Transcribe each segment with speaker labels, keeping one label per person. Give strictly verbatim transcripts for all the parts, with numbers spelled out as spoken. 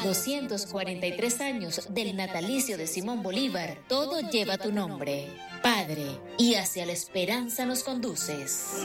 Speaker 1: doscientos cuarenta y tres años del natalicio de Simón Bolívar, todo lleva tu nombre, Padre, y hacia la esperanza nos conduces.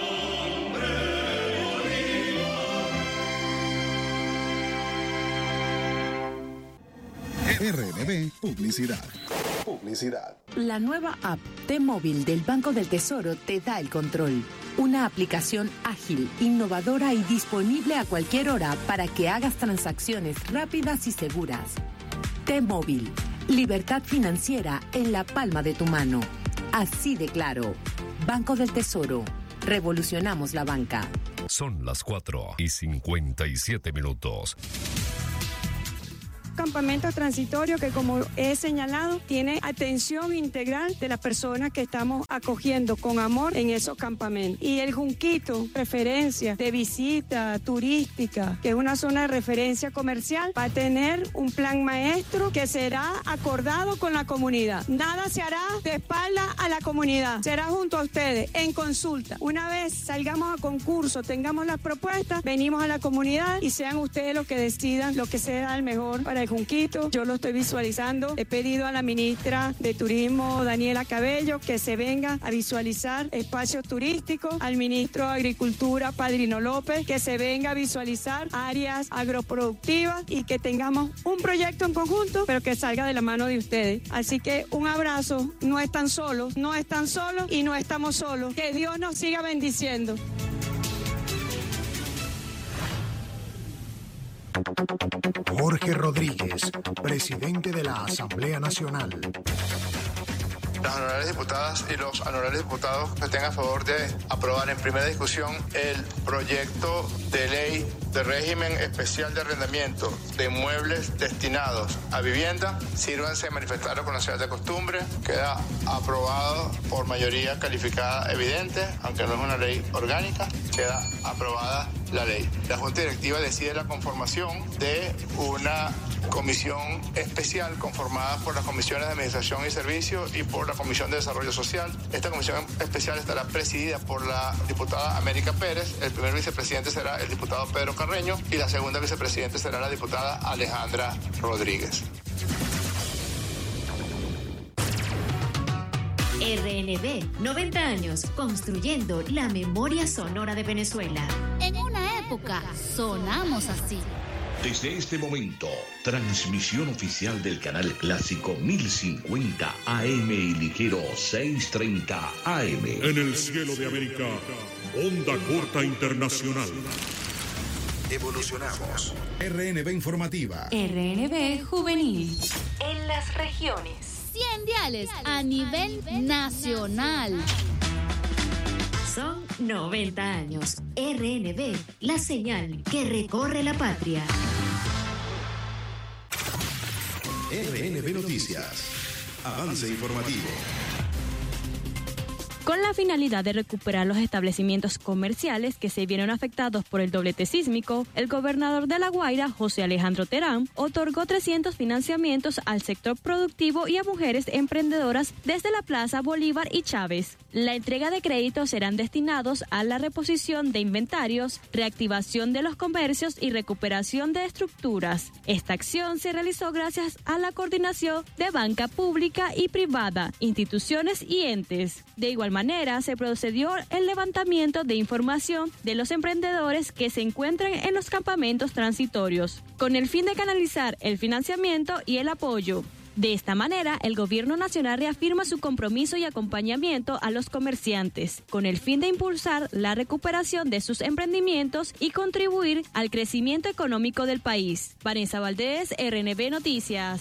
Speaker 2: R N B Publicidad. Publicidad.
Speaker 3: La nueva app T-Móvil del Banco del Tesoro te da el control. Una aplicación ágil, innovadora y disponible a cualquier hora para que hagas transacciones rápidas y seguras. T-Móvil. Libertad financiera en la palma de tu mano. Así de claro. Banco del Tesoro. Revolucionamos la banca.
Speaker 4: Son las cuatro y cincuenta y siete minutos.
Speaker 5: Campamento transitorio que, como he señalado, tiene atención integral de las personas que estamos acogiendo con amor en esos campamentos. Y el Junquito, referencia de visita turística, que es una zona de referencia comercial, va a tener un plan maestro que será acordado con la comunidad. Nada se hará de espalda a la comunidad, será junto a ustedes, en consulta. Una vez salgamos a concurso, tengamos las propuestas, venimos a la comunidad y sean ustedes los que decidan lo que sea el mejor para el Junquito. Yo lo estoy visualizando. He pedido a la ministra de Turismo, Daniela Cabello, que se venga a visualizar espacios turísticos, al ministro de Agricultura, Padrino López, que se venga a visualizar áreas agroproductivas y que tengamos un proyecto en conjunto, pero que salga de la mano de ustedes. Así que un abrazo. No están solos, no están solos y no estamos solos. Que Dios nos siga bendiciendo.
Speaker 2: Jorge Rodríguez, presidente de la Asamblea Nacional.
Speaker 6: Las honorables diputadas y los honorables diputados estén a favor de aprobar en primera discusión el proyecto de ley de régimen especial de arrendamiento de inmuebles destinados a vivienda. Sírvanse de manifestarlo con la señal de costumbre. Queda aprobado por mayoría calificada evidente, aunque no es una ley orgánica. Queda aprobada la ley. La Junta Directiva decide la conformación de una comisión especial conformada por las comisiones de Administración y Servicios y por la Comisión de Desarrollo Social. Esta comisión especial estará presidida por la diputada América Pérez, el primer vicepresidente será el diputado Pedro Carreño y la segunda vicepresidente será la diputada Alejandra Rodríguez.
Speaker 1: R N B, noventa años construyendo la memoria sonora de Venezuela.
Speaker 7: En una época sonamos así.
Speaker 8: Desde este momento, transmisión oficial del canal clásico mil cincuenta A M y ligero seiscientos treinta A M.
Speaker 9: En el cielo de América, onda corta internacional.
Speaker 2: Evolucionamos. R N B Informativa.
Speaker 1: R N B Juvenil. En las regiones.
Speaker 7: cien diales a nivel nacional.
Speaker 1: Son noventa años. R N B, la señal que recorre la patria.
Speaker 2: R N B Noticias. Avance informativo.
Speaker 10: Con la finalidad de recuperar los establecimientos comerciales que se vieron afectados por el doblete sísmico, el gobernador de La Guaira, José Alejandro Terán, otorgó trescientos financiamientos al sector productivo y a mujeres emprendedoras desde la Plaza Bolívar y Chávez. La entrega de créditos serán destinados a la reposición de inventarios, reactivación de los comercios y recuperación de estructuras. Esta acción se realizó gracias a la coordinación de banca pública y privada, instituciones y entes. De igual manera, se procedió el levantamiento de información de los emprendedores que se encuentran en los campamentos transitorios, con el fin de canalizar el financiamiento y el apoyo. De esta manera, el Gobierno Nacional reafirma su compromiso y acompañamiento a los comerciantes, con el fin de impulsar la recuperación de sus emprendimientos y contribuir al crecimiento económico del país. Vanessa Valdés, R N B Noticias.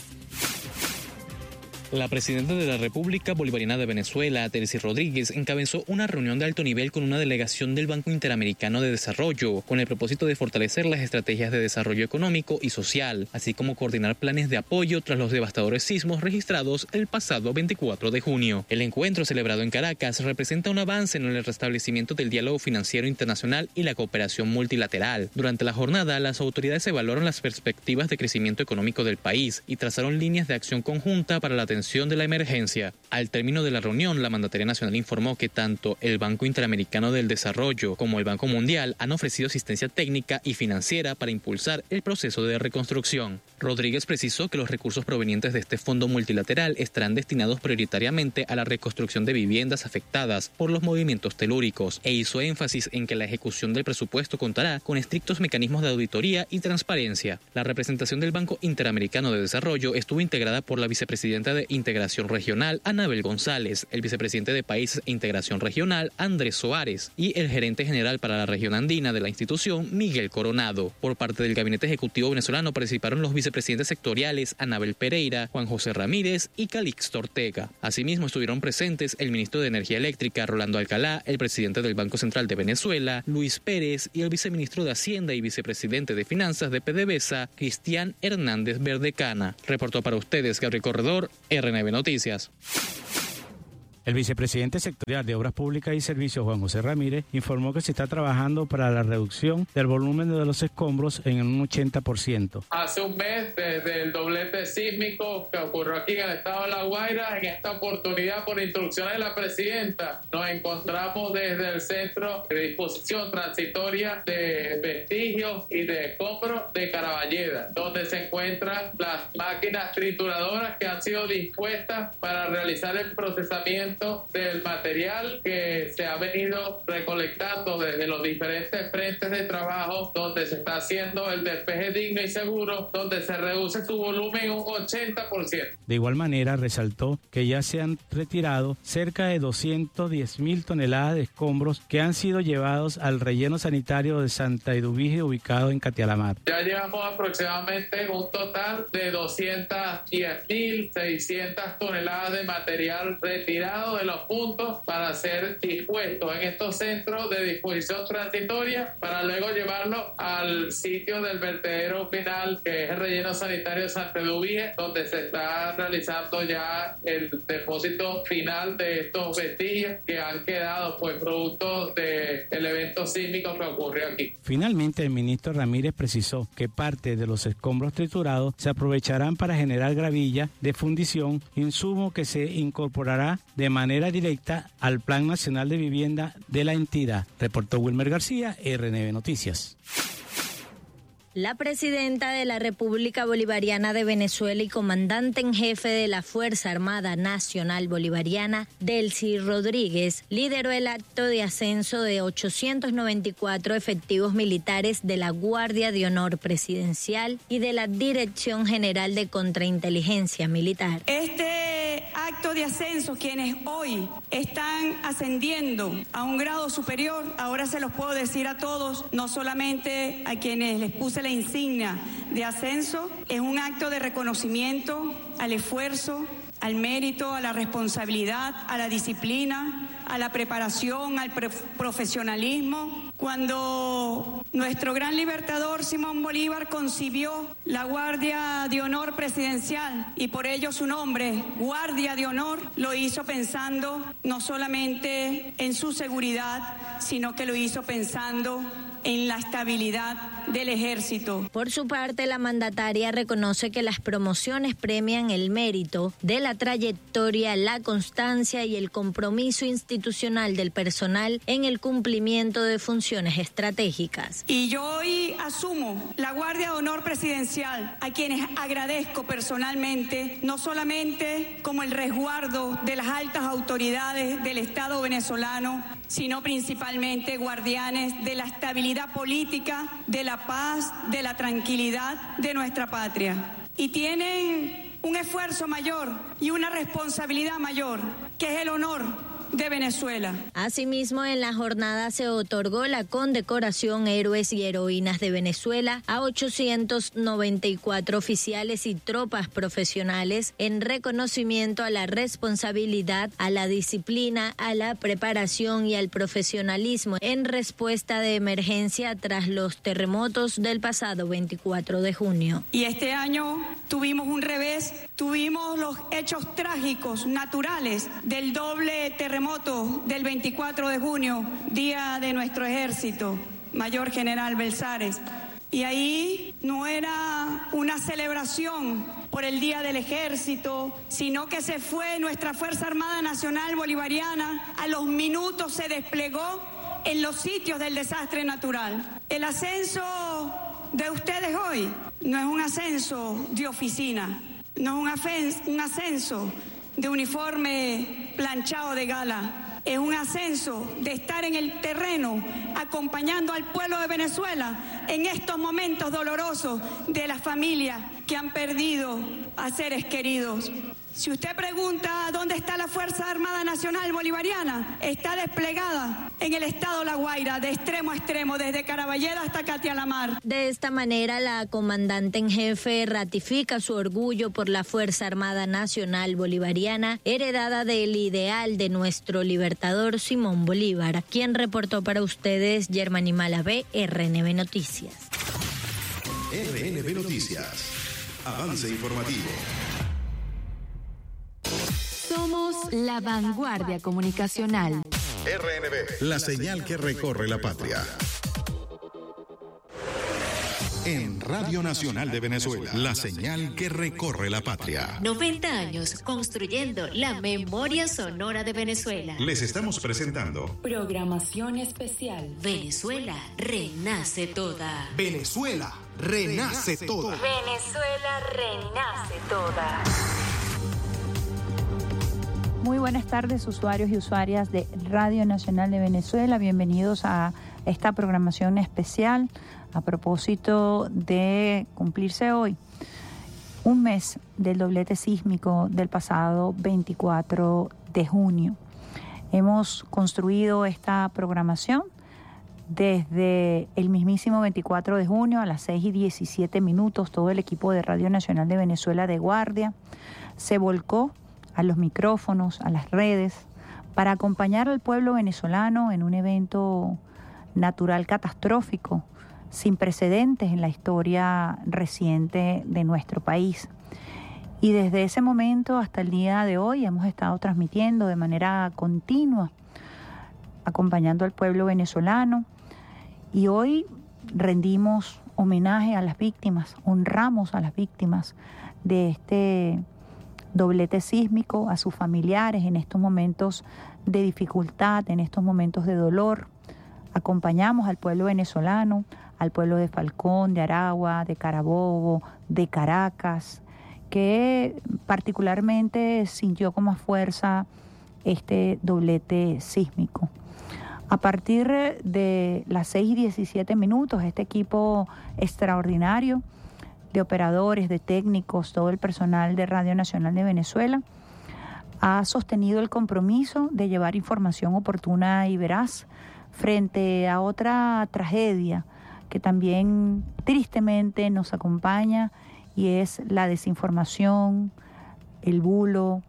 Speaker 11: La presidenta de la República Bolivariana de Venezuela, Delcy Rodríguez, encabezó una reunión de alto nivel con una delegación del Banco Interamericano de Desarrollo, con el propósito de fortalecer las estrategias de desarrollo económico y social, así como coordinar planes de apoyo tras los devastadores sismos registrados el pasado veinticuatro de junio. El encuentro celebrado en Caracas representa un avance en el restablecimiento del diálogo financiero internacional y la cooperación multilateral. Durante la jornada, las autoridades evaluaron las perspectivas de crecimiento económico del país y trazaron líneas de acción conjunta para la atención contención de la emergencia. Al término de la reunión, la mandataria nacional informó que tanto el Banco Interamericano del Desarrollo como el Banco Mundial han ofrecido asistencia técnica y financiera para impulsar el proceso de reconstrucción. Rodríguez precisó que los recursos provenientes de este fondo multilateral estarán destinados prioritariamente a la reconstrucción de viviendas afectadas por los movimientos telúricos e hizo énfasis en que la ejecución del presupuesto contará con estrictos mecanismos de auditoría y transparencia. La representación del Banco Interamericano de Desarrollo estuvo integrada por la vicepresidenta de Integración Regional, Anabel González, el vicepresidente de Países e Integración Regional, Andrés Soares, y el gerente general para la región andina de la institución, Miguel Coronado. Por parte del Gabinete Ejecutivo venezolano participaron los vicepresidentes sectoriales Anabel Pereira, Juan José Ramírez y Calixto Ortega. Asimismo estuvieron presentes el ministro de Energía Eléctrica, Rolando Alcalá, el presidente del Banco Central de Venezuela, Luis Pérez, y el viceministro de Hacienda y vicepresidente de Finanzas de PDVSA, Cristian Hernández Verdecana. Reportó para ustedes Gabriel Corredor, R N B Noticias.
Speaker 12: El vicepresidente sectorial de Obras Públicas y Servicios, Juan José Ramírez, informó que se está trabajando para la reducción del volumen de los escombros en un ochenta por ciento.
Speaker 13: Hace un mes, desde el doblete sísmico que ocurrió aquí en el estado de La Guaira, en esta oportunidad, por instrucciones de la presidenta, nos encontramos desde el Centro de Disposición Transitoria de Vestigios y de Escombros de Caraballeda, donde se encuentran las máquinas trituradoras que han sido dispuestas para realizar el procesamiento del material que se ha venido recolectando desde los diferentes frentes de trabajo, donde se está haciendo el despeje digno y seguro, donde se reduce su volumen un ochenta por ciento.
Speaker 12: De igual manera, resaltó que ya se han retirado cerca de doscientas diez mil toneladas de escombros que han sido llevados al relleno sanitario de Santa Eduvige, ubicado en Catialamar.
Speaker 13: Ya llevamos aproximadamente un total de doscientas diez mil seiscientas toneladas de material retirado de los puntos para ser dispuestos en estos centros de disposición transitoria para luego llevarlo al sitio del vertedero final, que es el relleno sanitario de Santa Eduvige, donde se está realizando ya el depósito final de estos vestigios que han quedado pues producto del evento sísmico que ocurrió aquí.
Speaker 12: Finalmente, el ministro Ramírez precisó que parte de los escombros triturados se aprovecharán para generar gravilla de fundición, insumo que se incorporará de manera directa al Plan Nacional de Vivienda de la entidad. Reportó Wilmer García, R N B Noticias.
Speaker 14: La presidenta de la República Bolivariana de Venezuela y comandante en jefe de la Fuerza Armada Nacional Bolivariana, Delcy Rodríguez, lideró el acto de ascenso de ochocientos noventa y cuatro efectivos militares de la Guardia de Honor Presidencial y de la Dirección General de Contrainteligencia Militar.
Speaker 5: Este acto de ascenso, quienes hoy están ascendiendo a un grado superior, ahora se los puedo decir a todos, no solamente a quienes les puse la insignia de ascenso, es un acto de reconocimiento al esfuerzo, al mérito, a la responsabilidad, a la disciplina, a la preparación, al profesionalismo. Cuando nuestro gran libertador Simón Bolívar concibió la Guardia de Honor Presidencial y por ello su nombre, Guardia de Honor, lo hizo pensando no solamente en su seguridad, sino que lo hizo pensando en la estabilidad del ejército.
Speaker 14: Por su parte, la mandataria reconoce que las promociones premian el mérito de la trayectoria, la constancia y el compromiso institucional del personal en el cumplimiento de funciones estratégicas.
Speaker 5: Y yo hoy asumo la Guardia de Honor Presidencial, a quienes agradezco personalmente, no solamente como el resguardo de las altas autoridades del Estado venezolano, sino principalmente guardianes de la estabilidad política, de la paz, de la tranquilidad de nuestra patria. Y tienen un esfuerzo mayor y una responsabilidad mayor, que es el honor de Venezuela.
Speaker 14: Asimismo, en la jornada se otorgó la condecoración Héroes y Heroínas de Venezuela a ochocientos noventa y cuatro oficiales y tropas profesionales en reconocimiento a la responsabilidad, a la disciplina, a la preparación y al profesionalismo en respuesta de emergencia tras los terremotos del pasado veinticuatro de junio.
Speaker 5: Y este año tuvimos un revés, tuvimos los hechos trágicos, naturales, del doble terremoto del veinticuatro de junio, día de nuestro ejército, Mayor General Belsares. Y ahí no era una celebración por el Día del Ejército, sino que se fue nuestra Fuerza Armada Nacional Bolivariana, a los minutos se desplegó en los sitios del desastre natural. El ascenso de ustedes hoy no es un ascenso de oficina, no es un ascenso de uniforme planchado de gala. Es un ascenso de estar en el terreno acompañando al pueblo de Venezuela en estos momentos dolorosos de las familias que han perdido a seres queridos. Si usted pregunta dónde está la Fuerza Armada Nacional Bolivariana, está desplegada en el estado La Guaira, de extremo a extremo, desde Caraballeda hasta Catialamar.
Speaker 14: De esta manera, la comandante en jefe ratifica su orgullo por la Fuerza Armada Nacional Bolivariana, heredada del ideal de nuestro libertador Simón Bolívar, quien reportó para ustedes Germany Malavé, R N B Noticias.
Speaker 2: R N B Noticias. Avance informativo.
Speaker 3: Somos la vanguardia comunicacional.
Speaker 2: R N B, la señal que recorre la patria. En Radio Nacional de Venezuela, la señal que recorre la patria.
Speaker 1: noventa años construyendo la memoria sonora de Venezuela.
Speaker 2: Les estamos presentando
Speaker 3: Programación especial.
Speaker 1: Venezuela renace toda.
Speaker 2: Venezuela renace toda.
Speaker 14: Venezuela renace toda.
Speaker 15: Muy buenas tardes, usuarios y usuarias de Radio Nacional de Venezuela. Bienvenidos a esta programación especial a propósito de cumplirse hoy un mes del doblete sísmico del pasado veinticuatro de junio. Hemos construido esta programación desde el mismísimo veinticuatro de junio a las seis y diecisiete minutos. Todo el equipo de Radio Nacional de Venezuela de guardia se volcó a los micrófonos, a las redes, para acompañar al pueblo venezolano en un evento natural catastrófico, sin precedentes en la historia reciente de nuestro país. Y desde ese momento hasta el día de hoy hemos estado transmitiendo de manera continua, acompañando al pueblo venezolano, y hoy rendimos homenaje a las víctimas, honramos a las víctimas de este doblete sísmico, a sus familiares en estos momentos de dificultad, en estos momentos de dolor. Acompañamos al pueblo venezolano, al pueblo de Falcón, de Aragua, de Carabobo, de Caracas, que particularmente sintió con más fuerza este doblete sísmico. A partir de las seis y diecisiete minutos, este equipo extraordinario de operadores, de técnicos, todo el personal de Radio Nacional de Venezuela ha sostenido el compromiso de llevar información oportuna y veraz frente a otra tragedia que también tristemente nos acompaña, y es la desinformación, el bulo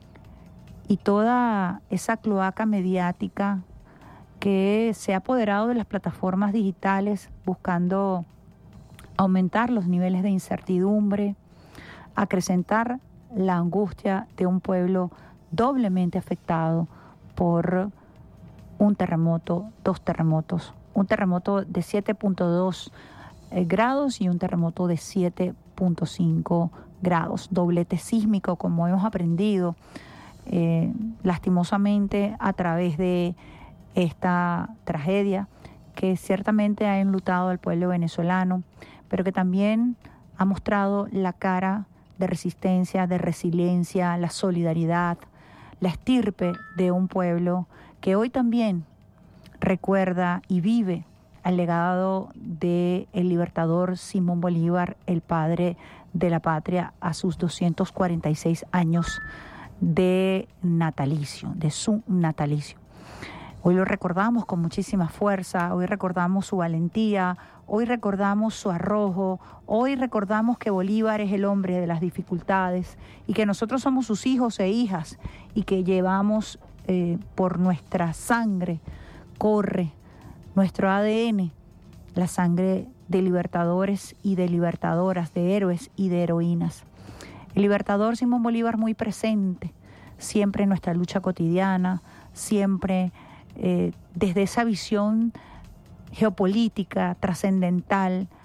Speaker 15: y toda esa cloaca mediática que se ha apoderado de las plataformas digitales buscando aumentar los niveles de incertidumbre, acrecentar la angustia de un pueblo doblemente afectado por un terremoto, dos terremotos, un terremoto de siete punto dos eh, grados y un terremoto de siete punto cinco grados, doblete sísmico, como hemos aprendido eh, lastimosamente a través de esta tragedia que ciertamente ha enlutado al pueblo venezolano, pero que también ha mostrado la cara de resistencia, de resiliencia, la solidaridad, la estirpe de un pueblo que hoy también recuerda y vive al legado del libertador Simón Bolívar, el padre de la patria, a sus doscientos cuarenta y seis años de natalicio, de su natalicio. Hoy lo recordamos con muchísima fuerza, hoy recordamos su valentía, hoy recordamos su arrojo, hoy recordamos que Bolívar es el hombre de las dificultades y que nosotros somos sus hijos e hijas y que llevamos eh, por nuestra sangre, corre nuestro A D N, la sangre de libertadores y de libertadoras, de héroes y de heroínas. El libertador Simón Bolívar muy presente, siempre en nuestra lucha cotidiana, siempre eh, desde esa visión geopolítica, trascendental,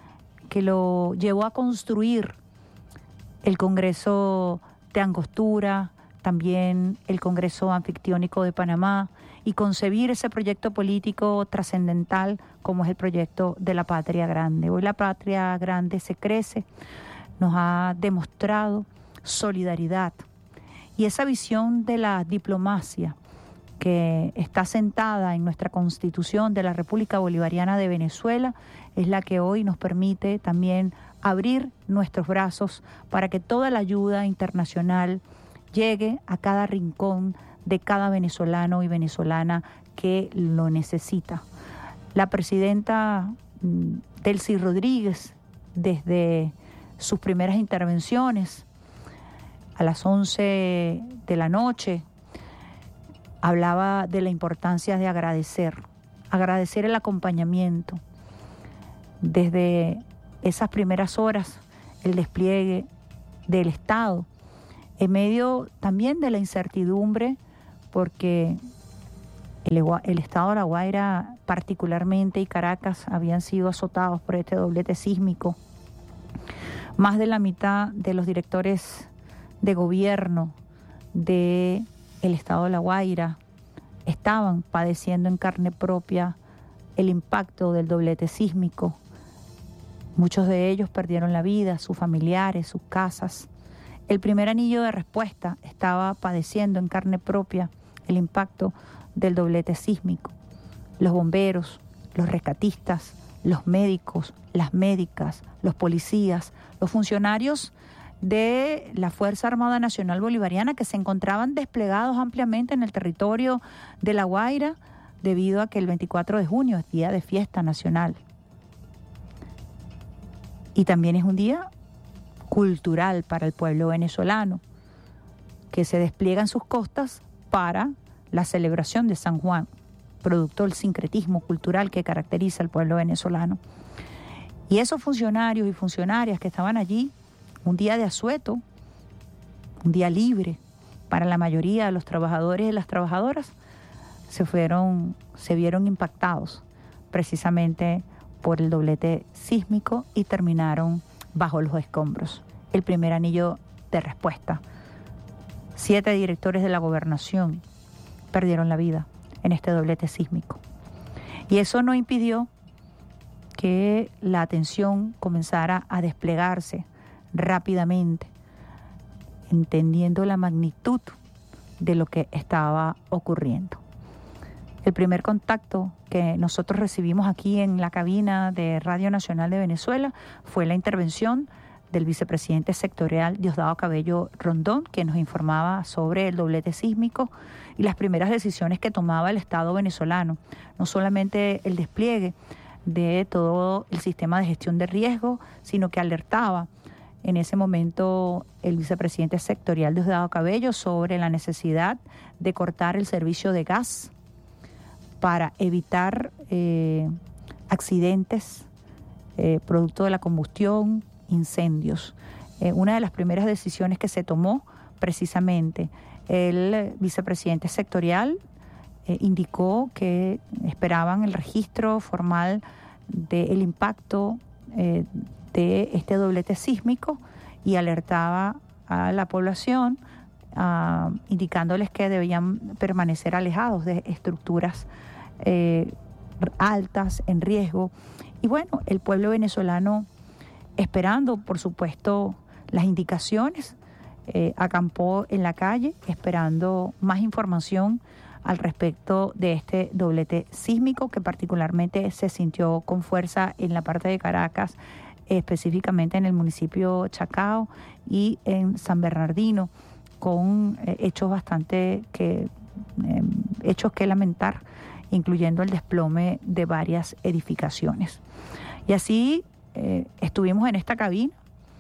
Speaker 15: que lo llevó a construir el Congreso de Angostura, también el Congreso Anfictiónico de Panamá, y concebir ese proyecto político trascendental como es el proyecto de la Patria Grande. Hoy la Patria Grande se crece, nos ha demostrado solidaridad y esa visión de la diplomacia que está sentada en nuestra Constitución de la República Bolivariana de Venezuela es la que hoy nos permite también abrir nuestros brazos para que toda la ayuda internacional llegue a cada rincón de cada venezolano y venezolana que lo necesita. La presidenta Delcy Rodríguez, desde sus primeras intervenciones a las once de la noche, hablaba de la importancia de agradecer, agradecer el acompañamiento. Desde esas primeras horas, el despliegue del Estado, en medio también de la incertidumbre, porque el, el Estado de La Guaira particularmente y Caracas habían sido azotados por este doblete sísmico. Más de la mitad de los directores de gobierno del Estado de La Guaira estaban padeciendo en carne propia el impacto del doblete sísmico. Muchos de ellos perdieron la vida, sus familiares, sus casas. El primer anillo de respuesta estaba padeciendo en carne propia el impacto del doblete sísmico. Los bomberos, los rescatistas, los médicos, las médicas, los policías, los funcionarios de la Fuerza Armada Nacional Bolivariana que se encontraban desplegados ampliamente en el territorio de La Guaira debido a que el veinticuatro de junio es día de fiesta nacional. Y también es un día cultural para el pueblo venezolano, que se despliega en sus costas para la celebración de San Juan, producto del sincretismo cultural que caracteriza al pueblo venezolano. Y esos funcionarios y funcionarias que estaban allí, un día de asueto, un día libre para la mayoría de los trabajadores y las trabajadoras, se fueron, se vieron impactados precisamente por el doblete sísmico y terminaron bajo los escombros. El primer anillo de respuesta. Siete directores de la gobernación perdieron la vida en este doblete sísmico. Y eso no impidió que la atención comenzara a desplegarse rápidamente, entendiendo la magnitud de lo que estaba ocurriendo. El primer contacto que nosotros recibimos aquí en la cabina de Radio Nacional de Venezuela fue la intervención del vicepresidente sectorial Diosdado Cabello Rondón, que nos informaba sobre el doblete sísmico y las primeras decisiones que tomaba el Estado venezolano. No solamente el despliegue de todo el sistema de gestión de riesgo, sino que alertaba en ese momento el vicepresidente sectorial Diosdado Cabello sobre la necesidad de cortar el servicio de gas para evitar eh, accidentes eh, producto de la combustión, incendios. Eh, una de las primeras decisiones que se tomó, precisamente, el vicepresidente sectorial eh, indicó que esperaban el registro formal del impacto eh, de este doblete sísmico y alertaba a la población uh, indicándoles que debían permanecer alejados de estructuras eh, altas en riesgo. Y bueno, el pueblo venezolano, esperando, por supuesto, las indicaciones, eh, acampó en la calle esperando más información al respecto de este doblete sísmico que particularmente se sintió con fuerza en la parte de Caracas, específicamente en el municipio Chacao y en San Bernardino, con eh, hechos bastante que eh, hechos que lamentar, incluyendo el desplome de varias edificaciones. Y así eh, estuvimos en esta cabina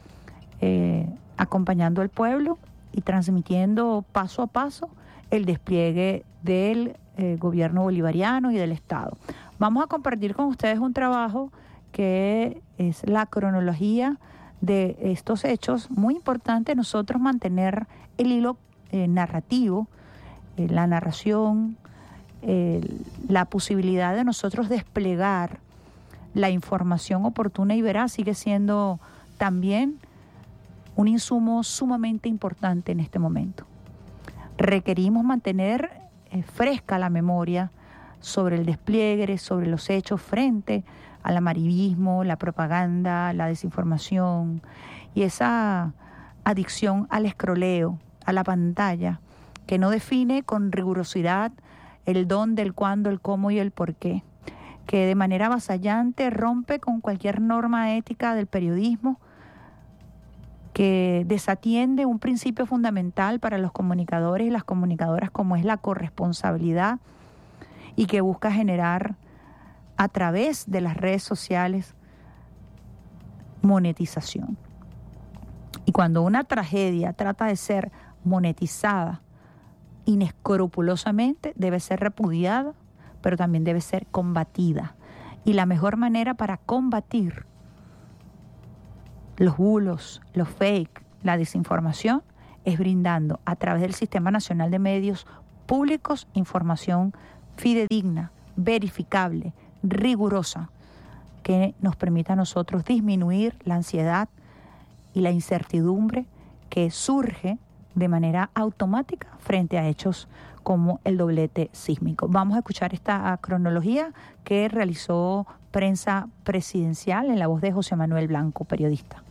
Speaker 15: eh, acompañando al pueblo y transmitiendo paso a paso el despliegue del eh, gobierno bolivariano y del Estado. Vamos a compartir con ustedes un trabajo que es la cronología de estos hechos. Muy importante nosotros mantener el hilo eh, narrativo, eh, la narración, eh, la posibilidad de nosotros desplegar la información oportuna y veraz sigue siendo también un insumo sumamente importante en este momento. Requerimos mantener eh, fresca la memoria sobre el despliegue, sobre los hechos frente al amarillismo, la propaganda, la desinformación y esa adicción al escroleo, a la pantalla, que no define con rigurosidad el dónde, el cuándo, el cómo y el por qué, que de manera avasallante rompe con cualquier norma ética del periodismo, que desatiende un principio fundamental para los comunicadores y las comunicadoras como es la corresponsabilidad y que busca generar a través de las redes sociales monetización. Y cuando una tragedia trata de ser monetizada inescrupulosamente, debe ser repudiada, pero también debe ser combatida. Y la mejor manera para combatir los bulos, los fake, la desinformación, es brindando a través del Sistema Nacional de Medios Públicos información fidedigna, verificable, rigurosa, que nos permita a nosotros disminuir la ansiedad y la incertidumbre que surge de manera automática frente a hechos como el doblete sísmico. Vamos a escuchar esta cronología que realizó Prensa Presidencial en la voz de José Manuel Blanco, periodista.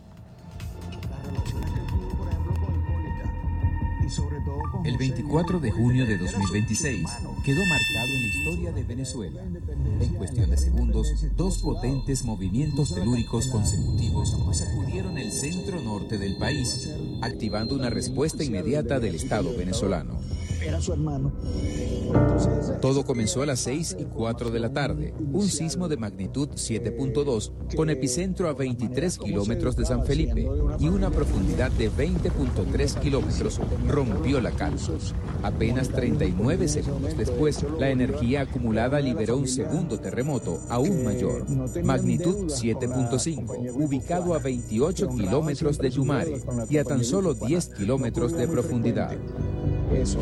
Speaker 16: El veinticuatro de junio de dos mil veintiséis quedó marcado en la historia de Venezuela. En cuestión de segundos, dos potentes movimientos telúricos consecutivos sacudieron el centro norte del país, activando una respuesta inmediata del Estado venezolano.
Speaker 17: Era su hermano.
Speaker 16: Todo comenzó a las seis y cuatro de la tarde, un sismo de magnitud siete punto dos, con epicentro a veintitrés kilómetros de San Felipe y una profundidad de veinte punto tres kilómetros, rompió la calma. Apenas treinta y nueve segundos después, la energía acumulada liberó un segundo terremoto aún mayor, magnitud siete punto cinco, ubicado a veintiocho kilómetros de Yumare y a tan solo diez kilómetros de profundidad.
Speaker 17: Eso,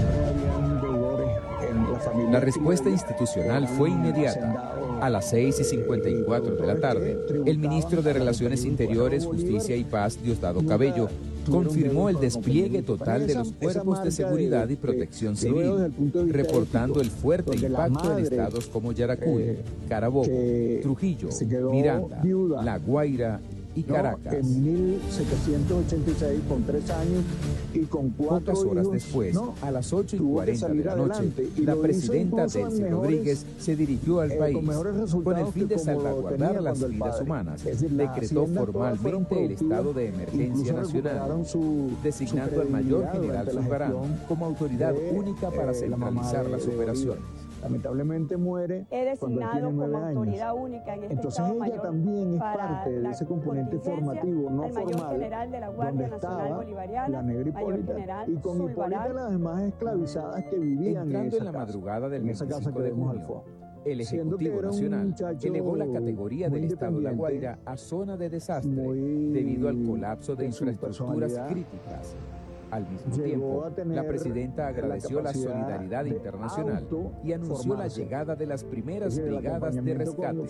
Speaker 16: la respuesta institucional fue inmediata. A las seis y cincuenta y cuatro de la tarde, el ministro de Relaciones Interiores, Justicia y Paz, Diosdado Cabello, confirmó el despliegue total de los cuerpos de seguridad y protección civil, reportando el fuerte impacto en estados como Yaracuy, Carabobo, Trujillo, Miranda, La Guaira y Caracas.
Speaker 17: No, en mil setecientos ochenta y seis, con tres años y con cuatro
Speaker 16: Pocas horas
Speaker 17: hijos,
Speaker 16: después,
Speaker 17: no,
Speaker 16: a las ocho y cuarenta de la noche, la presidenta Delcy Rodríguez se dirigió al
Speaker 17: eh,
Speaker 16: país
Speaker 17: con,
Speaker 16: con el fin de salvaguardar las vidas humanas. Es decir, decretó formalmente el estado de emergencia nacional, su, designando su al mayor general Zulbarán como autoridad única para centralizar las operaciones.
Speaker 17: Lamentablemente muere cuando él tiene nueve años.
Speaker 5: Única en este
Speaker 17: Entonces ella también es parte de ese componente formativo no formal donde estaba la negra Hipólita y con Hipólita las demás esclavizadas que vivían en esa
Speaker 16: en la
Speaker 17: casa,
Speaker 16: madrugada del
Speaker 17: en esa casa que
Speaker 16: de
Speaker 17: vemos al
Speaker 16: junio.
Speaker 17: fondo.
Speaker 16: El Ejecutivo Nacional elevó la categoría del Estado de La Guaira a zona de desastre debido al colapso de infraestructuras críticas. Al mismo tiempo, la presidenta agradeció la, la solidaridad internacional y anunció la llegada de las primeras brigadas de rescate.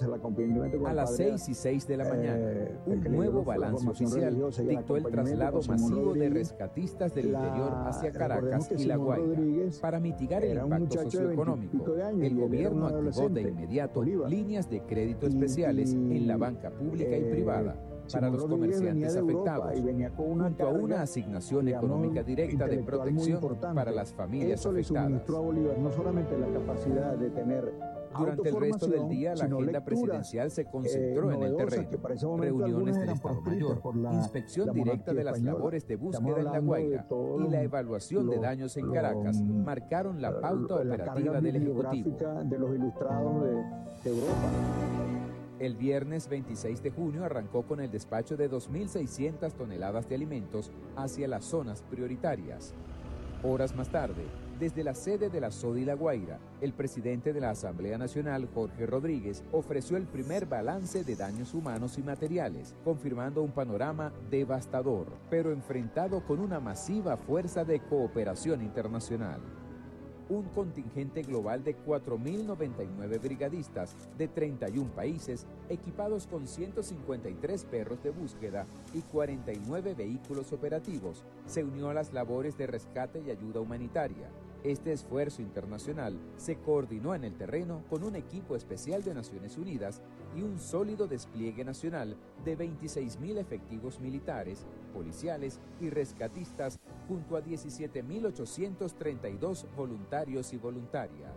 Speaker 16: A las seis y seis de la mañana, eh, un nuevo balance oficial dictó el traslado masivo de rescatistas del la, interior hacia Caracas y La Guaira. Para mitigar el impacto socioeconómico, el gobierno activó de inmediato líneas de crédito especiales en la banca pública y privada para los comerciantes afectados, junto a una asignación digamos, económica directa de protección para las familias
Speaker 17: Eso
Speaker 16: afectadas.
Speaker 17: Le suministró a Bolívar no solamente la capacidad de tener
Speaker 16: Durante el resto del día, la agenda presidencial se concentró eh, en el terreno, reuniones del Estado Mayor, la, inspección la directa de las española. labores de búsqueda en La Guaira y la evaluación lo, de daños en Caracas lo, marcaron la pauta lo, operativa la del Ejecutivo.
Speaker 17: De los ilustrados de, de Europa.
Speaker 16: El viernes veintiséis de junio arrancó con el despacho de dos mil seiscientas toneladas de alimentos hacia las zonas prioritarias. Horas más tarde, desde la sede de la S O D y La Guaira, el presidente de la Asamblea Nacional, Jorge Rodríguez, ofreció el primer balance de daños humanos y materiales, confirmando un panorama devastador, pero enfrentado con una masiva fuerza de cooperación internacional. un contingente global de cuatro mil noventa y nueve brigadistas de treinta y un países, equipados con ciento cincuenta y tres perros de búsqueda y cuarenta y nueve vehículos operativos, se unió a las labores de rescate y ayuda humanitaria. Este esfuerzo internacional se coordinó en el terreno con un equipo especial de Naciones Unidas y un sólido despliegue nacional de veintiséis mil efectivos militares, policiales y rescatistas, junto a diecisiete mil ochocientos treinta y dos voluntarios y voluntarias.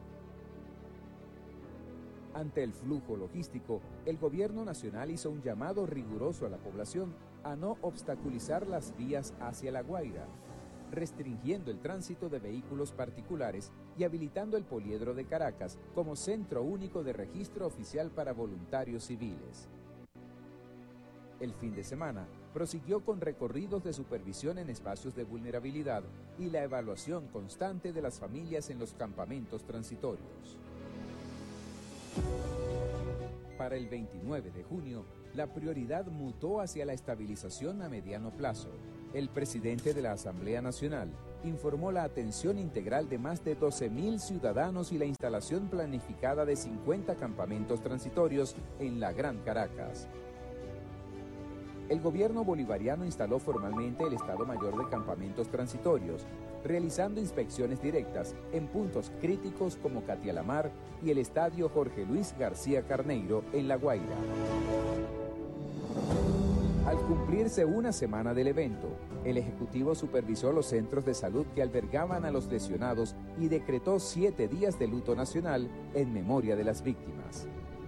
Speaker 16: Ante el flujo logístico, el gobierno nacional hizo un llamado riguroso a la población a no obstaculizar las vías hacia La Guaira, restringiendo el tránsito de vehículos particulares y habilitando el Poliedro de Caracas como centro único de registro oficial para voluntarios civiles. El fin de semana prosiguió con recorridos de supervisión en espacios de vulnerabilidad y la evaluación constante de las familias en los campamentos transitorios. Para el veintinueve de junio, la prioridad mutó hacia la estabilización a mediano plazo. El presidente de la Asamblea Nacional informó la atención integral de más de doce mil ciudadanos y la instalación planificada de cincuenta campamentos transitorios en la Gran Caracas. El gobierno bolivariano instaló formalmente el Estado Mayor de Campamentos Transitorios, realizando inspecciones directas en puntos críticos como Catialamar y el Estadio Jorge Luis García Carneiro en La Guaira. Al cumplirse una semana del evento, el Ejecutivo supervisó los centros de salud que albergaban a los lesionados y decretó siete días de luto nacional en memoria de las víctimas.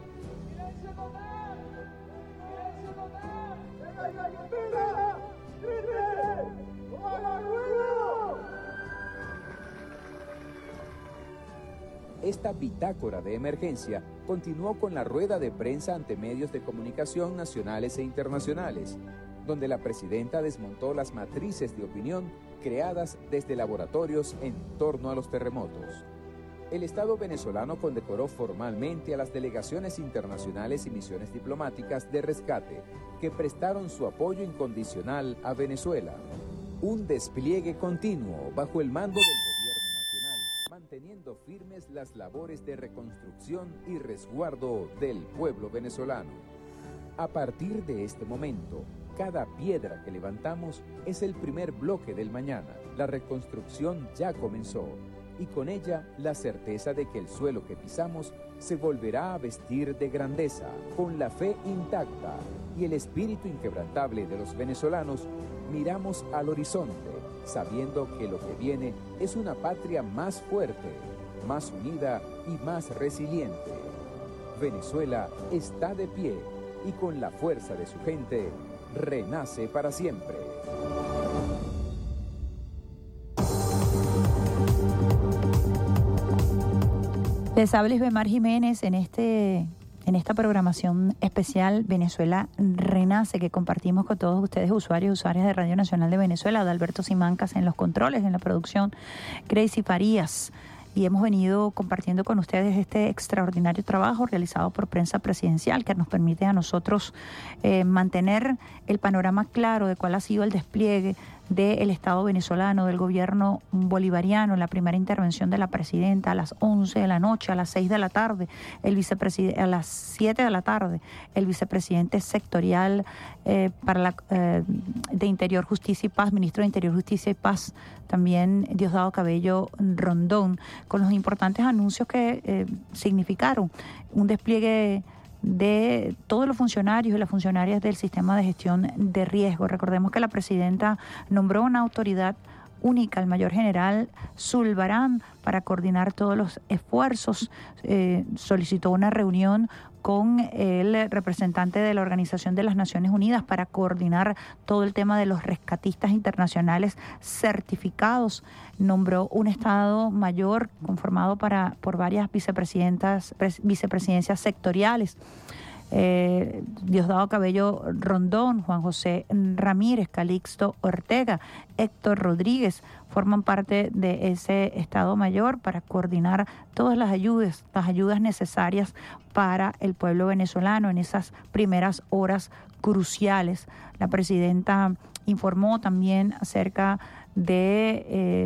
Speaker 16: Esta bitácora de emergencia continuó con la rueda de prensa ante medios de comunicación nacionales e internacionales, donde la presidenta desmontó las matrices de opinión creadas desde laboratorios en torno a los terremotos. El Estado venezolano condecoró formalmente a las delegaciones internacionales y misiones diplomáticas de rescate que prestaron su apoyo incondicional a Venezuela. Un despliegue continuo bajo el mando del gobierno nacional, manteniendo firmes las labores de reconstrucción y resguardo del pueblo venezolano. A partir de este momento, cada piedra que levantamos es el primer bloque del mañana. La reconstrucción ya comenzó, y con ella la certeza de que el suelo que pisamos se volverá a vestir de grandeza, con la fe intacta y el espíritu inquebrantable de los venezolanos. Miramos al horizonte, sabiendo que lo que viene es una patria más fuerte, más unida y más resiliente. Venezuela está de pie y con la fuerza de su gente renace para siempre.
Speaker 15: Les habla Isbemar Jiménez en este en esta programación especial Venezuela Renace, que compartimos con todos ustedes, usuarios y usuarias de Radio Nacional de Venezuela. Adalberto Simancas en los controles, en la producción, Gracie Farías. Y hemos venido compartiendo con ustedes este extraordinario trabajo realizado por Prensa Presidencial, que nos permite a nosotros eh, mantener el panorama claro de cuál ha sido el despliegue del Estado venezolano, del gobierno bolivariano. La primera intervención de la presidenta a las once de la noche, a las seis de la tarde, el vicepresidente, a las siete de la tarde, el vicepresidente sectorial eh, para la, eh, de Interior, Justicia y Paz, ministro de Interior, Justicia y Paz, también Diosdado Cabello Rondón, con los importantes anuncios que eh, significaron un despliegue de todos los funcionarios y las funcionarias del sistema de gestión de riesgo. Recordemos que la presidenta nombró una autoridad única, el mayor general Zulbarán, para coordinar todos los esfuerzos. Eh, solicitó una reunión con el representante de la Organización de las Naciones Unidas para coordinar todo el tema de los rescatistas internacionales certificados. Nombró un Estado Mayor conformado para, por varias vicepresidentas, vicepresidencias sectoriales. Eh, Diosdado Cabello Rondón, Juan José Ramírez, Calixto Ortega, Héctor Rodríguez forman parte de ese Estado Mayor para coordinar todas las ayudas, las ayudas necesarias para el pueblo venezolano en esas primeras horas cruciales. La presidenta informó también acerca de eh,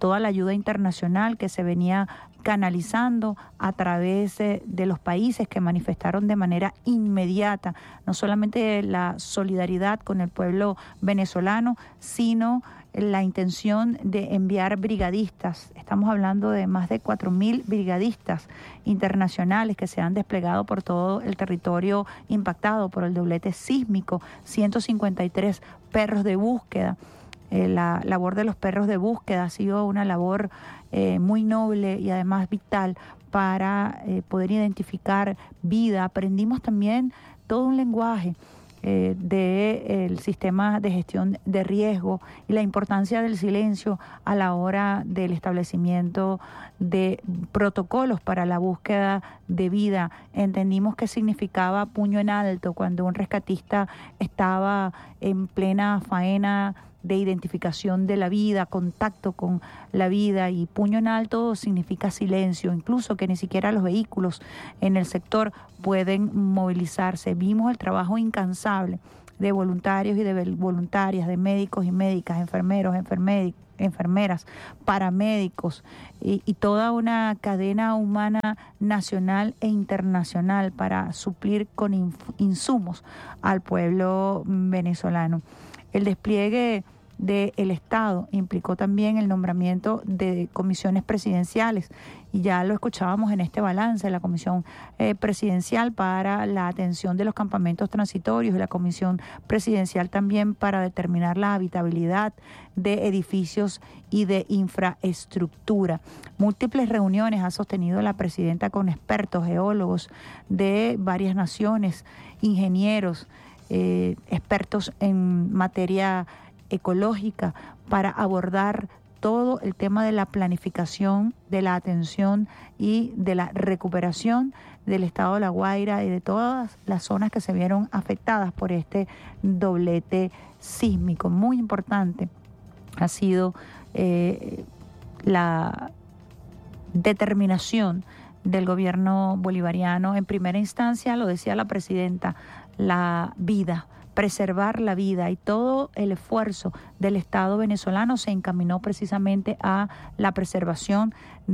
Speaker 15: toda la ayuda internacional que se venía canalizando a través de, de los países que manifestaron de manera inmediata, no solamente la solidaridad con el pueblo venezolano, sino la intención de enviar brigadistas. Estamos hablando de más de cuatro mil brigadistas internacionales que se han desplegado por todo el territorio impactado por el doblete sísmico, ciento cincuenta y tres perros de búsqueda. Eh, la labor de los perros de búsqueda ha sido una labor eh, muy noble y además vital para eh, poder identificar vida. Aprendimos también todo un lenguaje eh, del sistema de gestión de riesgo y la importancia del silencio a la hora del establecimiento de protocolos para la búsqueda de vida. Entendimos qué significaba puño en alto cuando un rescatista estaba en plena faena de identificación de la vida, contacto con la vida, y puño en alto significa silencio, incluso que ni siquiera los vehículos en el sector pueden movilizarse. Vimos el trabajo incansable de voluntarios y de voluntarias, de médicos y médicas, enfermeros, enfermeras, enfermeras, paramédicos y, y toda una cadena humana nacional e internacional para suplir con inf- insumos al pueblo venezolano. El despliegue del Estado implicó también el nombramiento de comisiones presidenciales, y ya lo escuchábamos en este balance, la Comisión eh, Presidencial para la atención de los campamentos transitorios y la Comisión Presidencial también para determinar la habitabilidad de edificios y de infraestructura. Múltiples reuniones ha sostenido la presidenta con expertos, geólogos de varias naciones, ingenieros, eh, expertos en materia ecológica, para abordar todo el tema de la planificación, de la atención y de la recuperación del estado de La Guaira y de todas las zonas que se vieron afectadas por este doblete sísmico. Muy importante ha sido eh, la determinación del gobierno bolivariano. En primera instancia, lo decía la presidenta, la vida, preservar la vida, y todo el esfuerzo del Estado venezolano se encaminó precisamente a la preservación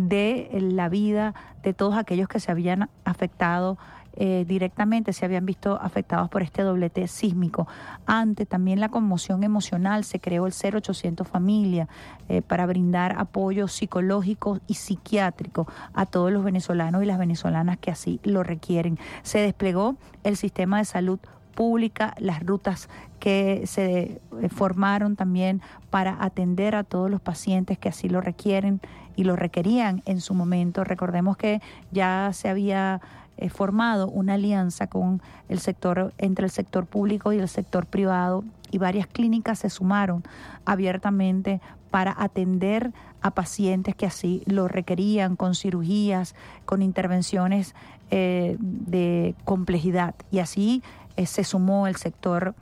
Speaker 15: de la vida de todos aquellos que se habían afectado eh, directamente, se habían visto afectados por este doblete sísmico. Ante también la conmoción emocional, se creó el cero ochocientos Familia eh, para brindar apoyo psicológico y psiquiátrico a todos los venezolanos y las venezolanas que así lo requieren. Se desplegó el sistema de salud pública, las rutas que se formaron también para atender a todos los pacientes que así lo requieren y lo requerían en su momento. Recordemos que ya se había eh, formado una alianza con el sector, entre el sector público y el sector privado, y varias clínicas se sumaron abiertamente para atender a pacientes que así lo requerían, con cirugías, con intervenciones eh, de complejidad, y así eh, se sumó el sector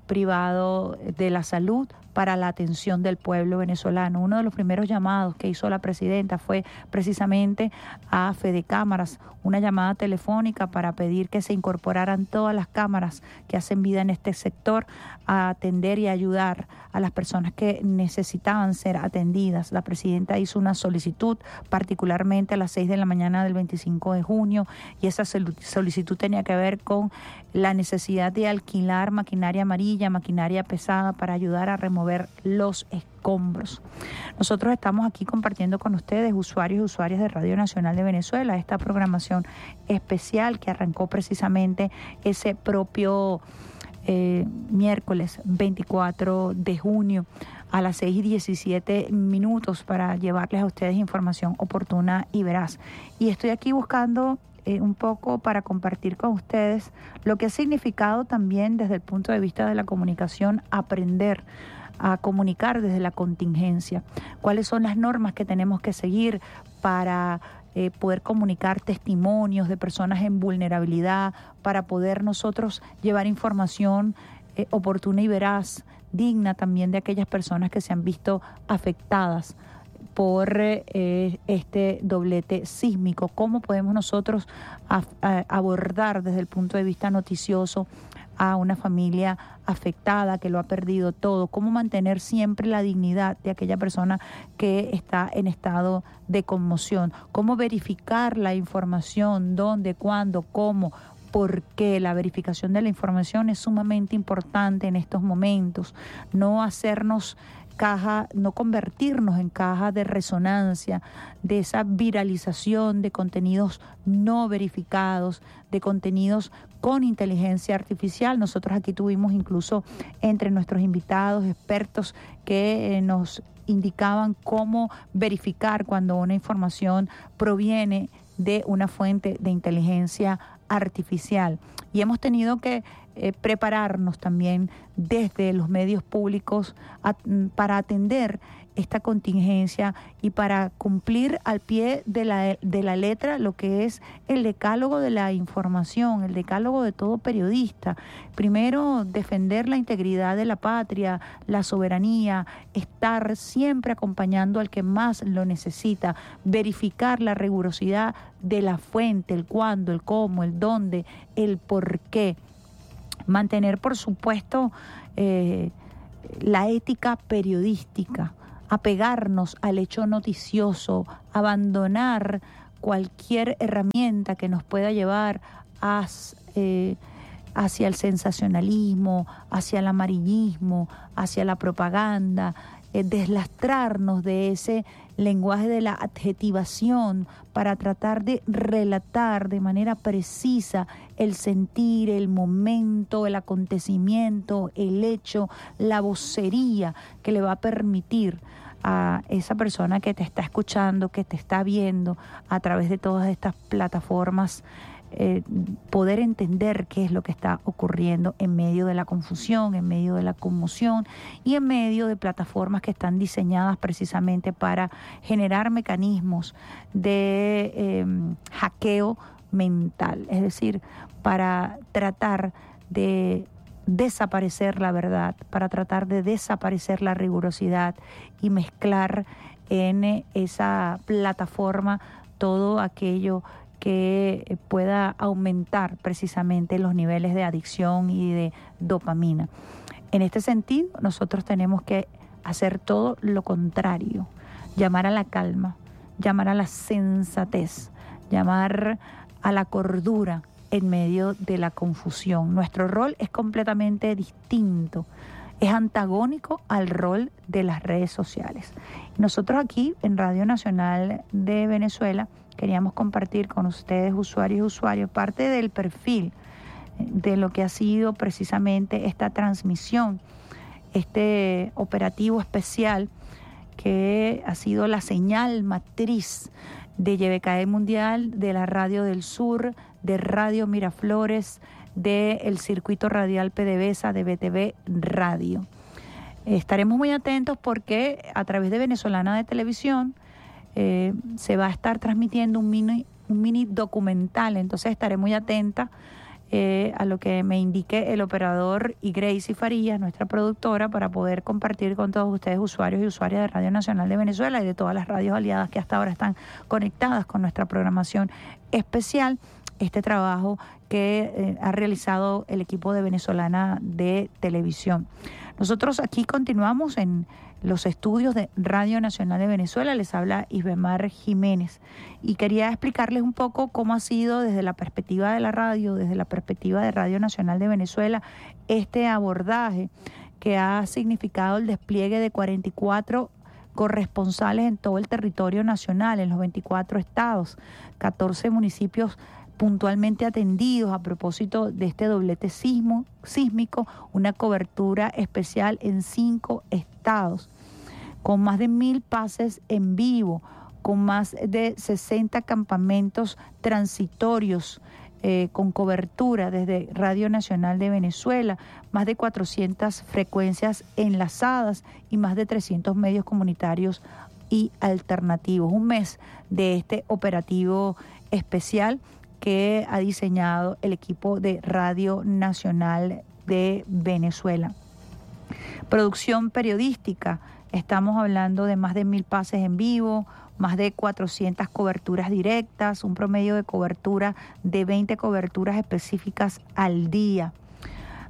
Speaker 15: privado de la salud para la atención del pueblo venezolano. Uno de los primeros llamados que hizo la presidenta fue precisamente a Fede Cámaras, una llamada telefónica para pedir que se incorporaran todas las cámaras que hacen vida en este sector a atender y ayudar a las personas que necesitaban ser atendidas. La presidenta hizo una solicitud, particularmente a las seis de la mañana del veinticinco de junio, y esa solicitud tenía que ver con la necesidad de alquilar maquinaria amarilla, maquinaria pesada, para ayudar a remover los escombros. Nosotros estamos aquí compartiendo con ustedes, usuarios y usuarias de Radio Nacional de Venezuela, esta programación especial que arrancó precisamente ese propio eh, miércoles veinticuatro de junio a las seis y diecisiete minutos para llevarles a ustedes información oportuna y veraz. Y estoy aquí buscando eh, un poco para compartir con ustedes lo que ha significado también desde el punto de vista de la comunicación aprender a comunicar desde la contingencia. ¿Cuáles son las normas que tenemos que seguir para eh, poder comunicar testimonios de personas en vulnerabilidad, para poder nosotros llevar información eh, oportuna y veraz, digna también de aquellas personas que se han visto afectadas por eh, este doblete sísmico? ¿Cómo podemos nosotros a, a abordar desde el punto de vista noticioso a una familia afectada que lo ha perdido todo, cómo mantener siempre la dignidad de aquella persona que está en estado de conmoción, cómo verificar la información, dónde, cuándo, cómo, por qué. La verificación de la información es sumamente importante en estos momentos, no hacernos caja, no convertirnos en caja de resonancia de esa viralización de contenidos no verificados, de contenidos con inteligencia artificial. Nosotros aquí tuvimos incluso entre nuestros invitados expertos que eh, nos indicaban cómo verificar cuando una información proviene de una fuente de inteligencia artificial. Y hemos tenido que eh, prepararnos también desde los medios públicos a, para atender esta contingencia y para cumplir al pie de la, de la letra lo que es el decálogo de la información, el decálogo de todo periodista. Primero, defender la integridad de la patria, la soberanía, estar siempre acompañando al que más lo necesita, verificar la rigurosidad de la fuente, el cuándo, el cómo, el dónde, el por qué. Mantener, por supuesto, eh, la ética periodística, apegarnos al hecho noticioso, abandonar cualquier herramienta que nos pueda llevar a, eh, hacia el sensacionalismo, hacia el amarillismo, hacia la propaganda, eh, deslastrarnos de ese lenguaje de la adjetivación para tratar de relatar de manera precisa el sentir, el momento, el acontecimiento, el hecho, la vocería que le va a permitir a esa persona que te está escuchando, que te está viendo a través de todas estas plataformas, eh, poder entender qué es lo que está ocurriendo en medio de la confusión, en medio de la conmoción y en medio de plataformas que están diseñadas precisamente para generar mecanismos de eh, hackeo mental, es decir, para tratar de desaparecer la verdad, para tratar de desaparecer la rigurosidad y mezclar en esa plataforma todo aquello que pueda aumentar precisamente los niveles de adicción y de dopamina. En este sentido, nosotros tenemos que hacer todo lo contrario, llamar a la calma, llamar a la sensatez, llamar a la cordura en medio de la confusión. Nuestro rol es completamente distinto, es antagónico al rol de las redes sociales. Nosotros aquí en Radio Nacional de Venezuela queríamos compartir con ustedes, usuarios y usuarios, parte del perfil de lo que ha sido precisamente esta transmisión, este operativo especial que ha sido la señal matriz de Yebecae Mundial, de la Radio del Sur, de Radio Miraflores, del Circuito Radial PDVSA, de B T V Radio. Estaremos muy atentos porque a través de Venezolana de Televisión eh, se va a estar transmitiendo un mini, un mini documental, entonces estaré muy atenta eh, a lo que me indique el operador y Gracie Farías, nuestra productora, para poder compartir con todos ustedes, usuarios y usuarias de Radio Nacional de Venezuela y de todas las radios aliadas que hasta ahora están conectadas con nuestra programación especial, este trabajo que eh, ha realizado el equipo de Venezolana de Televisión. Nosotros aquí continuamos en los estudios de Radio Nacional de Venezuela. Les habla Isbemar Jiménez y quería explicarles un poco cómo ha sido desde la perspectiva de la radio, desde la perspectiva de Radio Nacional de Venezuela, este abordaje que ha significado el despliegue de cuarenta y cuatro corresponsales en todo el territorio nacional, en los veinticuatro estados, catorce municipios puntualmente atendidos a propósito de este doblete sismo, sísmico, una cobertura especial en cinco estados, con más de mil pases en vivo, con más de sesenta campamentos transitorios, eh, con cobertura desde Radio Nacional de Venezuela, más de cuatrocientas frecuencias enlazadas y más de trescientos medios comunitarios y alternativos. Un mes de este operativo especial que ha diseñado el equipo de Radio Nacional de Venezuela. Producción periodística, estamos hablando de más de mil pases en vivo, más de cuatrocientas coberturas directas, un promedio de cobertura de veinte coberturas específicas al día.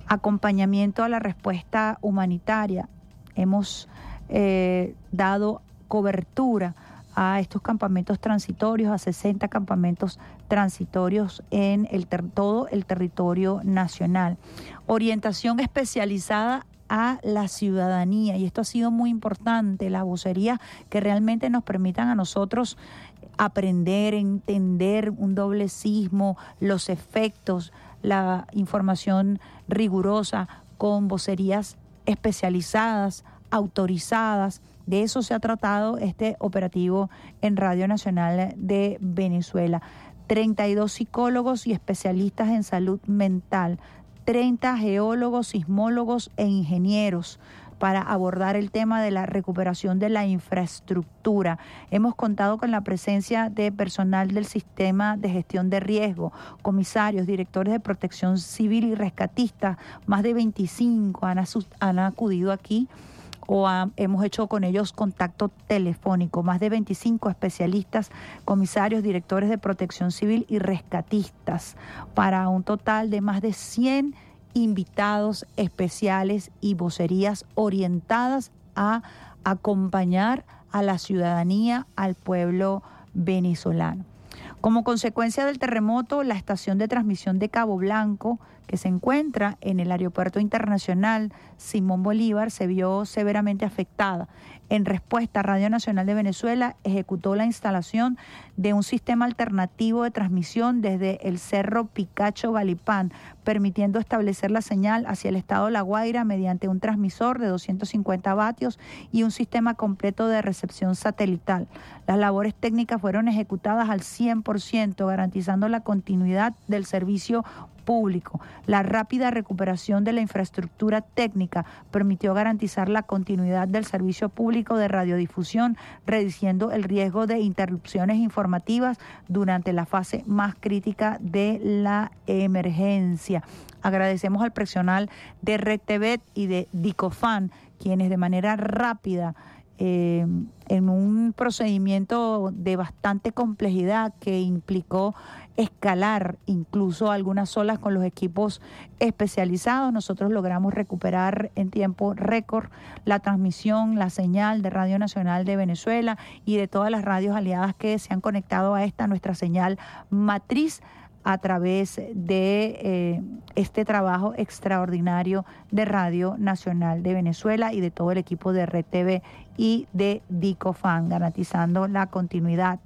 Speaker 15: acompañamiento a la respuesta humanitaria. Hemos eh, dado cobertura a estos campamentos transitorios, a sesenta campamentos transitorios en el ter- todo el territorio nacional. Orientación especializada a la ciudadanía, y esto ha sido muy importante, las vocerías que realmente nos permitan a nosotros aprender, entender un doble sismo, los efectos, la información rigurosa con vocerías especializadas, autorizadas. De eso se ha tratado este operativo en Radio Nacional de Venezuela. treinta y dos psicólogos y especialistas en salud mental, treinta geólogos, sismólogos e ingenieros para abordar el tema de la recuperación de la infraestructura. Hemos contado con la presencia de personal del sistema de gestión de riesgo, comisarios, directores de protección civil y rescatistas. Más de veinticinco han, han acudido aquí o ha, hemos hecho con ellos contacto telefónico. Más de veinticinco especialistas, comisarios, directores de protección civil y rescatistas, para un total de más de cien invitados especiales y vocerías orientadas a acompañar a la ciudadanía, al pueblo venezolano. Como consecuencia del terremoto, la estación de transmisión de Cabo Blanco, que se encuentra en el Aeropuerto Internacional Simón Bolívar, se vio severamente afectada. En respuesta, Radio Nacional de Venezuela ejecutó la instalación de un sistema alternativo de transmisión desde el Cerro Picacho Galipán, permitiendo establecer la señal hacia el estado La Guaira mediante un transmisor de doscientos cincuenta vatios y un sistema completo de recepción satelital. Las labores técnicas fueron ejecutadas al cien por ciento, garantizando la continuidad del servicio público. La rápida recuperación de la infraestructura técnica permitió garantizar la continuidad del servicio público de radiodifusión, reduciendo el riesgo de interrupciones informativas durante la fase más crítica de la emergencia. Agradecemos al personal de RedTV y de Dicofan, quienes de manera rápida, Eh, en un procedimiento de bastante complejidad que implicó escalar incluso algunas olas con los equipos especializados, nosotros logramos recuperar en tiempo récord la transmisión, la señal de Radio Nacional de Venezuela y de todas las radios aliadas que se han conectado a esta nuestra señal matriz, a través de eh, este trabajo extraordinario de Radio Nacional de Venezuela y de todo el equipo de RedTV y de Dicofan, garantizando la continuidad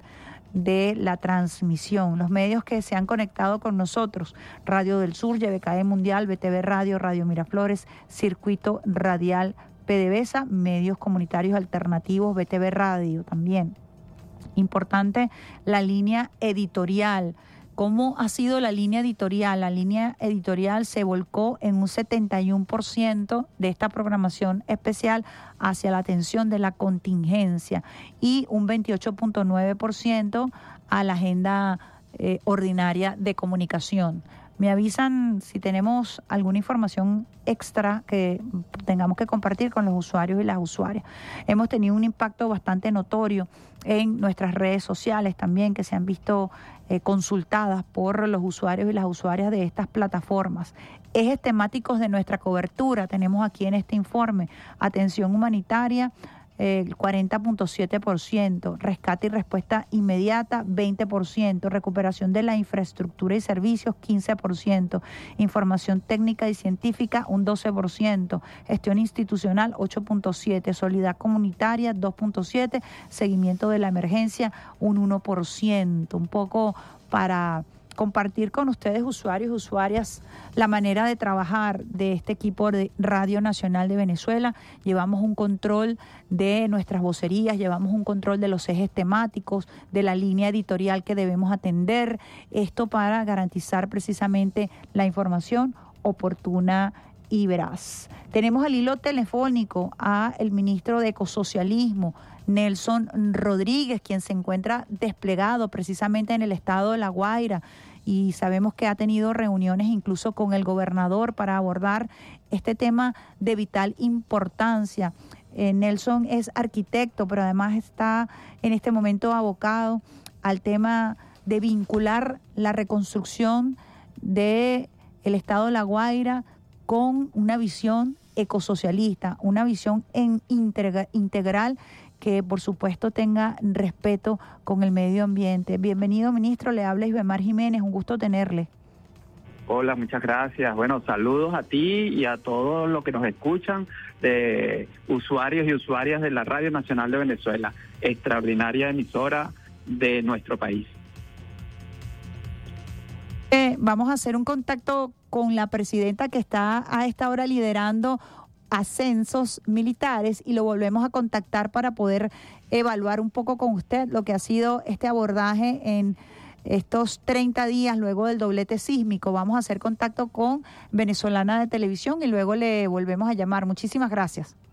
Speaker 15: de la transmisión. Los medios que se han conectado con nosotros: Radio del Sur, Y B K E Mundial, B T V Radio, Radio Miraflores, Circuito Radial PDVSA, medios comunitarios alternativos, B T V Radio también. Importante la línea editorial. ¿Cómo ha sido la línea editorial? La línea editorial se volcó en un setenta y uno por ciento de esta programación especial hacia la atención de la contingencia y un veintiocho punto nueve por ciento a la agenda eh, ordinaria de comunicación. Me avisan si tenemos alguna información extra que tengamos que compartir con los usuarios y las usuarias. Hemos tenido un impacto bastante notorio en nuestras redes sociales también, que se han visto eh, consultadas por los usuarios y las usuarias de estas plataformas. Ejes temáticos de nuestra cobertura tenemos aquí en este informe: atención humanitaria, el cuarenta punto siete por ciento, rescate y respuesta inmediata veinte por ciento, recuperación de la infraestructura y servicios quince por ciento, información técnica y científica un doce por ciento, gestión institucional ocho punto siete por ciento, solidaridad comunitaria dos punto siete por ciento, seguimiento de la emergencia un uno por ciento. Un poco para compartir con ustedes, usuarios y usuarias, la manera de trabajar de este equipo de Radio Nacional de Venezuela. Llevamos un control de nuestras vocerías, llevamos un control de los ejes temáticos, de la línea editorial que debemos atender, esto para garantizar precisamente la información oportuna y veraz. Tenemos al hilo telefónico a el ministro de Ecosocialismo, Nelson Rodríguez, quien se encuentra desplegado precisamente en el estado de La Guaira, y sabemos que ha tenido reuniones incluso con el gobernador para abordar este tema de vital importancia. Eh, Nelson es arquitecto, pero además está en este momento abocado al tema de vincular la reconstrucción del estado de La Guaira con una visión ecosocialista, una visión en integra- integral que por supuesto tenga respeto con el medio ambiente. Bienvenido, ministro, le habla Isbemar Jiménez, un gusto tenerle.
Speaker 18: Hola, muchas gracias. Bueno, saludos a ti y a todos los que nos escuchan, de usuarios y usuarias de la Radio Nacional de Venezuela, extraordinaria emisora de nuestro país.
Speaker 15: Eh, vamos a hacer un contacto con la presidenta que está a esta hora liderando ascensos militares y lo volvemos a contactar para poder evaluar un poco con usted lo que ha sido este abordaje en estos treinta días luego del doblete sísmico. Vamos a hacer contacto con Venezolana de Televisión y luego le volvemos a llamar. Muchísimas gracias.